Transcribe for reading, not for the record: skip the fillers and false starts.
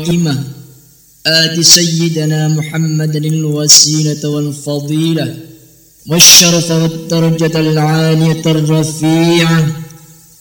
قائمة آت سيدنا محمد الوسيلة والفضيلة والشرف والدرجة العالية الرفيعة